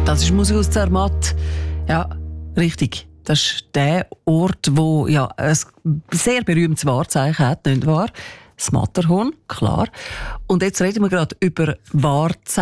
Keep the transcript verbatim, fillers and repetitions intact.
Das ist Musik aus Zermatt. Ja, richtig. Das ist der Ort, wo ja ein sehr berühmtes Wahrzeichen hat, nicht wahr? Das Matterhorn, klar. Und jetzt reden wir gerade über Wahrzeichen.